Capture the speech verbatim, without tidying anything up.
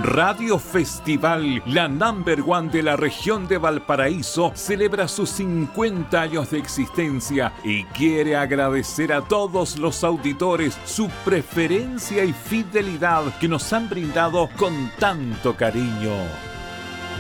Radio Festival, la number one de la región de Valparaíso, celebra sus cincuenta años de existencia y quiere agradecer a todos los auditores su preferencia y fidelidad que nos han brindado con tanto cariño.